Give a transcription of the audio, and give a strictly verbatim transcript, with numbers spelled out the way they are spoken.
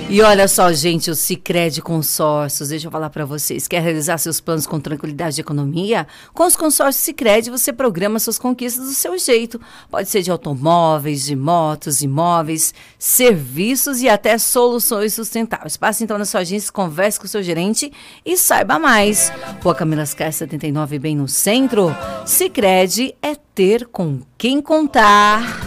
E olha só, gente, o Sicredi Consórcios, deixa eu falar para vocês, quer realizar seus planos com tranquilidade de economia? Com os consórcios Sicredi, você programa suas conquistas do seu jeito. Pode ser de automóveis, de motos, imóveis, serviços e até soluções sustentáveis. Passe então na sua agência, converse com o seu gerente e saiba mais. Rua Camilas Caes setenta e nove, bem no centro. Sicredi é ter com quem contar.